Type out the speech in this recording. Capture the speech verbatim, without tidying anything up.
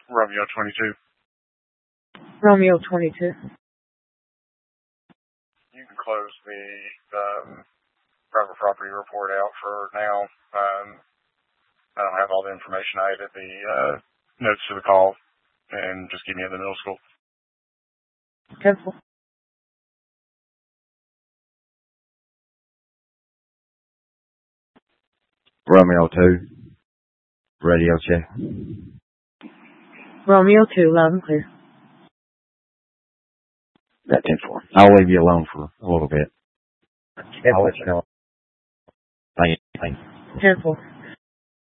Romeo twenty-two. Romeo twenty-two. You can close the um, private property report out for now. Um, I don't have all the information. I added the uh, notes to the call, and just give me the middle school. Cancel. Romeo two. Radio check. Romeo two, loud and clear. That ten four. I'll leave you alone for a little bit. I'll let you know. Thank you. Thank you. ten four.